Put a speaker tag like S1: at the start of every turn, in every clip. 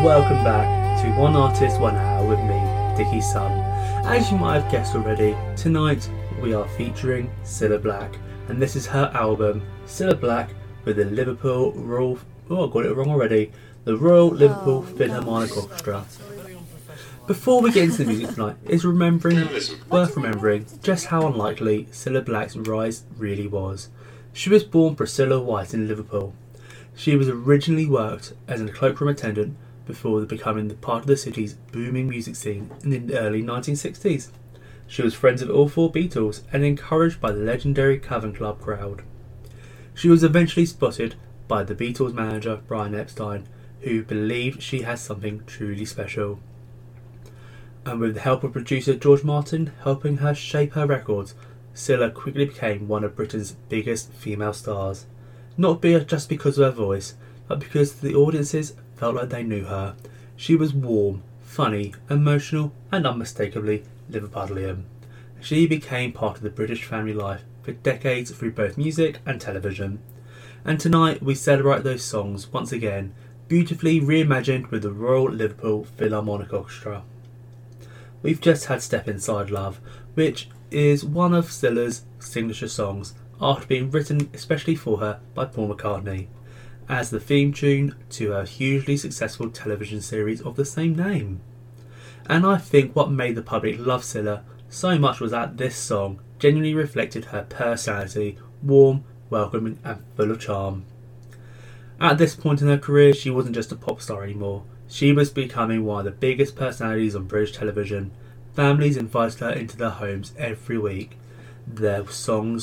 S1: welcome back to One Artist, 1 Hour with me, Dickie Sun. As you might have guessed already, tonight we are featuring Cilla Black, and this is her album, Cilla Black, with the Liverpool Royal... Oh, I got it wrong already. The Royal Liverpool Philharmonic Orchestra. Before we get into the music tonight, it's worth remembering just how unlikely Cilla Black's rise really was. She was born Priscilla White in Liverpool. She was originally worked as a cloakroom attendant before becoming part of the city's booming music scene in the early 1960s. She was friends with all four Beatles and encouraged by the legendary Cavern Club crowd. She was eventually spotted by the Beatles manager Brian Epstein, who believed she had something truly special. And with the help of producer George Martin helping her shape her records, Cilla quickly became one of Britain's biggest female stars. Not just because of her voice, but because the audiences felt like they knew her. She was warm, funny, emotional, and unmistakably Liverpudlian. She became part of the British family life for decades through both music and television. And tonight we celebrate those songs once again, beautifully reimagined with the Royal Liverpool Philharmonic Orchestra. We've just had Step Inside Love, which is one of Cilla's signature songs, after being written especially for her by Paul McCartney, as the theme tune to her hugely successful television series of the same name. And I think what made the public love Cilla so much was that this song genuinely reflected her personality, warm, welcoming and full of charm. At this point in her career, she wasn't just a pop star anymore. She was becoming one of the biggest personalities on British television. Families invited her into their homes every week. This song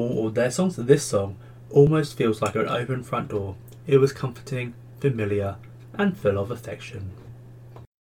S1: almost feels like an open front door. It was comforting, familiar, and full of affection.